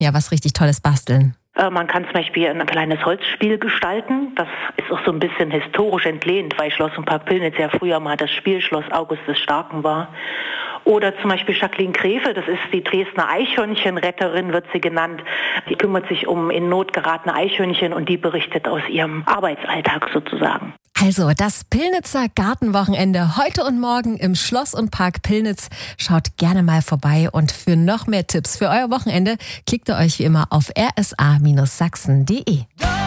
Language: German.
Ja, was richtig Tolles basteln. Man kann zum Beispiel ein kleines Holzspiel gestalten. Das ist auch so ein bisschen historisch entlehnt, weil Schloss und Park Pillnitz ja früher mal das Spielschloss August des Starken war. Oder zum Beispiel Jacqueline Grefe, das ist die Dresdner Eichhörnchenretterin, wird sie genannt. Die kümmert sich um in Not geratene Eichhörnchen und die berichtet aus ihrem Arbeitsalltag sozusagen. Also das Pillnitzer Gartenwochenende heute und morgen im Schloss und Park Pillnitz. Schaut gerne mal vorbei und für noch mehr Tipps für euer Wochenende klickt ihr euch wie immer auf rsa-sachsen.de.